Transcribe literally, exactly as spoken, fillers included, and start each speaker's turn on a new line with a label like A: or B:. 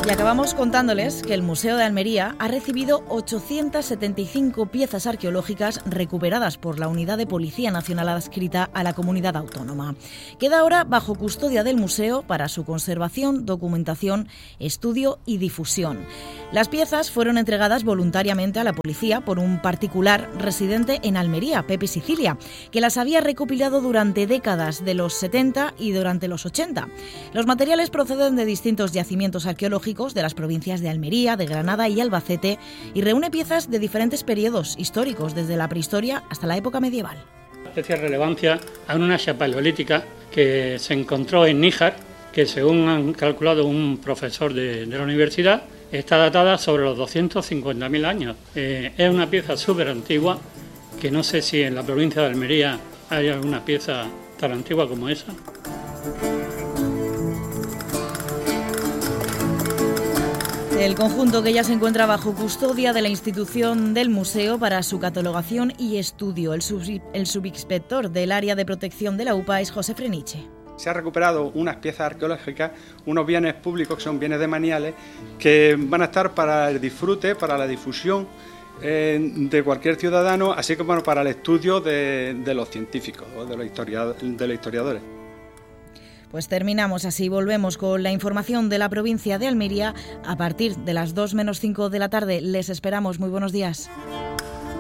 A: Y acabamos contándoles que el Museo de Almería ha recibido ochocientas setenta y cinco piezas arqueológicas recuperadas por la Unidad de Policía Nacional adscrita a la comunidad autónoma. Queda ahora bajo custodia del museo para su conservación, documentación, estudio y difusión. Las piezas fueron entregadas voluntariamente a la policía por un particular residente en Almería, Pepe Sicilia, que las había recopilado durante décadas de los setenta y durante los ochenta. Los materiales proceden de distintos yacimientos arqueológicos de las provincias de Almería, de Granada y Albacete y reúne piezas de diferentes periodos históricos, desde la prehistoria hasta la época medieval.
B: Especial relevancia a una hacha paleolítica que se encontró en Níjar, que según han calculado un profesor de, de la universidad, está datada sobre los doscientos cincuenta mil años. Eh, es una pieza súper antigua, que no sé si en la provincia de Almería hay alguna pieza tan antigua como esa.
A: El conjunto, que ya se encuentra bajo custodia de la institución del museo para su catalogación y estudio. El, sub, el subinspector del área de protección de la U P A es José Freniche.
C: Se han recuperado unas piezas arqueológicas, unos bienes públicos que son bienes demaniales, que van a estar para el disfrute, para la difusión eh, de cualquier ciudadano, así como para el estudio de, de los científicos o de los, historiadores, de los historiadores.
A: Pues terminamos así, volvemos con la información de la provincia de Almería a partir de las dos menos cinco de la tarde. Les esperamos, muy buenos días.